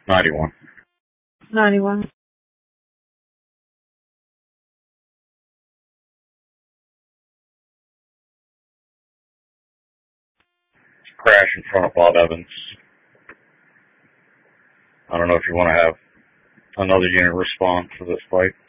91. 91. Crash in front of Bob Evans. I don't know if you want to have another unit respond for this fight.